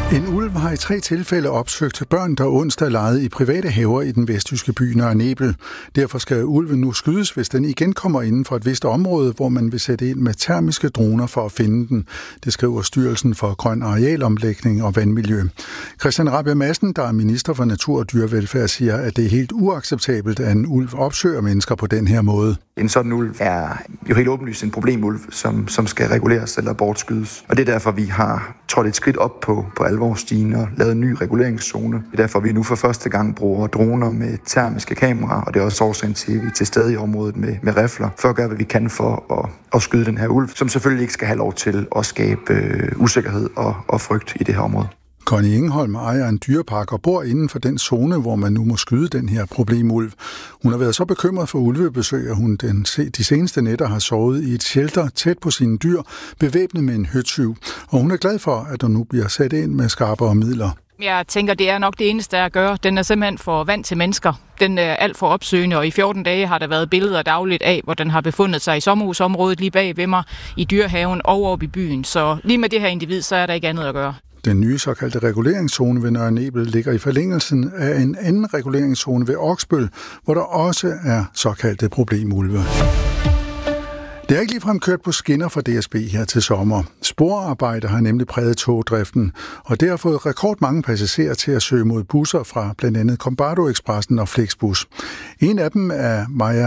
En ulv har i 3 tilfælde opsøgt børn, der onsdag legede i private haver i den vestjyske by Nørre Nebel. Derfor skal ulven nu skydes, hvis den igen kommer inden for et vist område, hvor man vil sætte ind med termiske droner for at finde den. Det skriver Styrelsen for Grøn Arealomlægning og Vandmiljø. Christian Rabjerg Madsen, der er minister for natur og dyrevelfærd, siger, at det er helt uacceptabelt, at en ulv opsøger mennesker på den her måde. En sådan ulv er jo helt åbenlyst en problemulv, som skal reguleres eller bortskydes. Og det er derfor, vi har trådt et skridt op på alvorstigen og lavet en ny reguleringszone. Det er derfor, vi nu for første gang bruger droner med termiske kameraer, og det er også årsagen til, at vi er til stede i området med rifler, for at gøre, hvad vi kan for at skyde den her ulv, som selvfølgelig ikke skal have lov til at skabe usikkerhed og frygt i det her område. Connie Ingeholm ejer en dyrepark og bor inden for den zone, hvor man nu må skyde den her problemulv. Hun har været så bekymret for ulvebesøg, at hun de seneste nætter har sovet i et shelter tæt på sine dyr, bevæbnet med en høtyv. Og hun er glad for, at der nu bliver sat ind med skarpere midler. Jeg tænker, det er nok det eneste at gøre. Den er simpelthen for vant til mennesker. Den er alt for opsøgende, og i 14 dage har der været billeder dagligt af, hvor den har befundet sig i sommerhusområdet lige bag ved mig, i dyrehaven og oppe i byen. Så lige med det her individ, så er der ikke andet at gøre. Den nye såkaldte reguleringszone ved Nørre Nebel ligger i forlængelsen af en anden reguleringszone ved Oksbøl, hvor der også er såkaldte problemulve. Det er ikke ligefrem kørt på skinner for DSB her til sommer. Sporarbejde har nemlig præget togdriften, og det har fået rekordmange passagerer til at søge mod busser fra blandt andet Combardo-ekspressen og Flixbus. En af dem er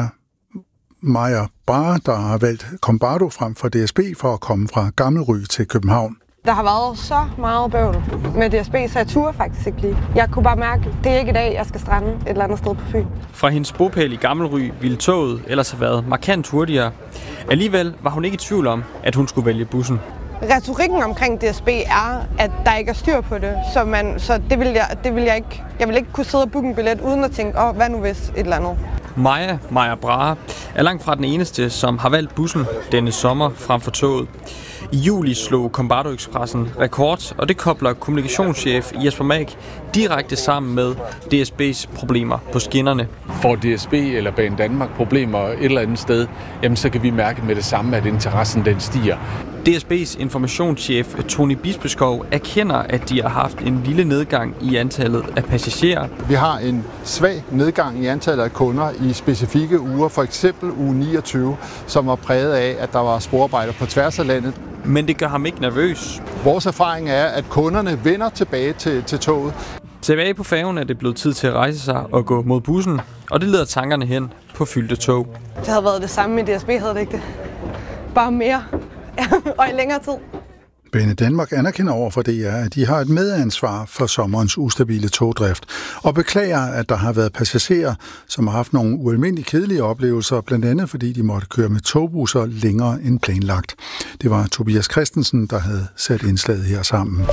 Maja Brahe, der har valgt Combardo frem for DSB for at komme fra Gammelry til København. Der har været så meget bøvl med DSB, så jeg turde faktisk ikke lige. Jeg kunne bare mærke, at det er ikke i dag, jeg skal strande et eller andet sted på Fyn. Fra hendes bopæl i Gammelry ville toget ellers have været markant hurtigere. Alligevel var hun ikke i tvivl om, at hun skulle vælge bussen. Retorikken omkring DSB er, at der ikke er styr på det, så det vil jeg ikke. Jeg vil ikke kunne sidde og booke en billet uden at tænke, hvad nu hvis et eller andet. Maja Brahe er langt fra den eneste, som har valgt bussen denne sommer frem for toget. I juli slog Combardo-ekspressen rekord, og det kobler kommunikationschef Jesper Mag direkte sammen med DSB's problemer på skinnerne. Får DSB eller Banedanmark problemer et eller andet sted, jamen så kan vi mærke med det samme, at interessen den stiger. DSB's informationschef Tony Bispeskov erkender, at de har haft en lille nedgang i antallet af passagerer. Vi har en svag nedgang i antallet af kunder i specifikke uger, for eksempel uge 29, som var præget af, at der var sporarbejder på tværs af landet. Men det gør ham ikke nervøs. Vores erfaring er, at kunderne vender tilbage til toget. Tilbage på færgen er det blevet tid til at rejse sig og gå mod bussen, og det leder tankerne hen på fyldte tog. Det havde været det samme med DSB, havde det ikke det? Bare mere og i længere tid. Banedanmark anerkender over for DR, at de har et medansvar for sommerens ustabile togdrift, og beklager, at der har været passagerer, som har haft nogle ualmindeligt kedelige oplevelser, blandt andet fordi de måtte køre med togbusser længere end planlagt. Det var Tobias Christensen, der havde sat indslaget her sammen.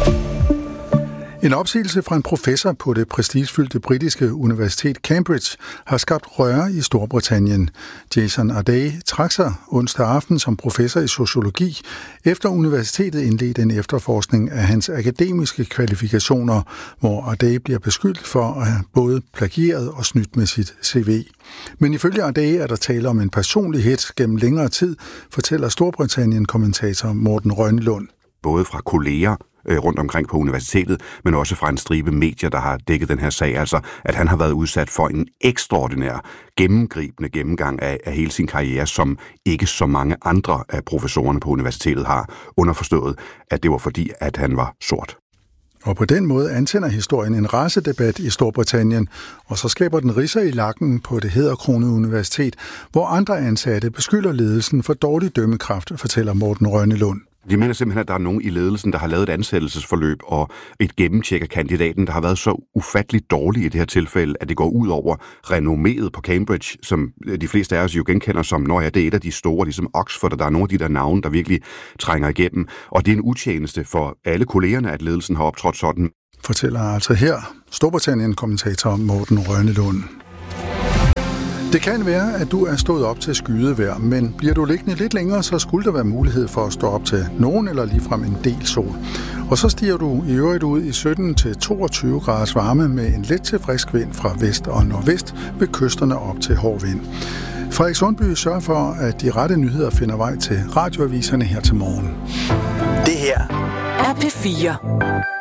En opsigelse fra en professor på det prestigefyldte britiske universitet Cambridge har skabt røre i Storbritannien. Jason Ardey trak sig onsdag aften som professor i sociologi, efter universitetet indledte en efterforskning af hans akademiske kvalifikationer, hvor Ardey bliver beskyldt for at have både plagieret og snydt med sit CV. Men ifølge Ardey er der tale om en personlig hits gennem længere tid, fortæller Storbritannien-kommentator Morten Rønnelund. Både fra kolleger rundt omkring på universitetet, men også fra en stribe medier, der har dækket den her sag, altså at han har været udsat for en ekstraordinær, gennemgribende gennemgang af hele sin karriere, som ikke så mange andre af professorerne på universitetet har, underforstået, at det var fordi, at han var sort. Og på den måde antænder historien en racedebat i Storbritannien, og så skaber den ridser i lakken på det hæderkronede universitet, hvor andre ansatte beskylder ledelsen for dårlig dømmekraft, fortæller Morten Rønnelund. De mener simpelthen, at der er nogen i ledelsen, der har lavet et ansættelsesforløb og et gennemtjek af kandidaten, der har været så ufatteligt dårlig i det her tilfælde, at det går ud over renomméet på Cambridge, som de fleste af os jo genkender som, når det er et af de store, ligesom Oxford, og der er nogle af de der navne, der virkelig trænger igennem. Og det er en utjeneste for alle kollegerne, at ledelsen har optrådt sådan. Fortæller altså her Storbritannien-kommentator Morten Rønnelund. Det kan være, at du er stået op til skydevejr, men bliver du liggende lidt længere, så skulle der være mulighed for at stå op til nogen eller ligefrem en del sol. Og så stiger du i øvrigt ud i 17-22 graders varme med en let til frisk vind fra vest og nordvest ved kysterne op til hård vind. Frederik Sundby sørger for, at de rette nyheder finder vej til radioaviserne her til morgen. Det her er P4.